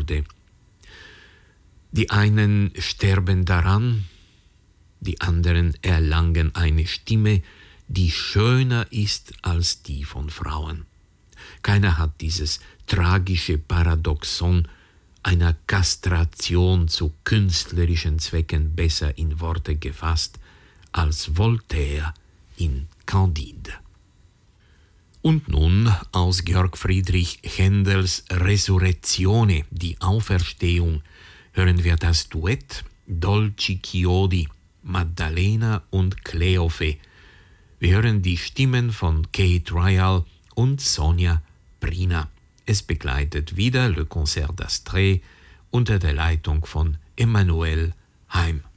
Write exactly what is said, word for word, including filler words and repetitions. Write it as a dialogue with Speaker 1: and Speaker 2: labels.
Speaker 1: wurde. Die einen sterben daran, die anderen erlangen eine Stimme, die schöner ist als die von Frauen. Keiner hat dieses tragische Paradoxon einer Kastration zu künstlerischen Zwecken besser in Worte gefasst als Voltaire in Candide. Und nun aus Georg Friedrich Händels Resurrezione, die Auferstehung, hören wir das Duett Dolci Chiodi, Maddalena und Cleofe. Wir hören die Stimmen von Kate Ryall und Sonja Brina. Es begleitet wieder Le Concert d'Astrée unter der Leitung von Emmanuel Heim.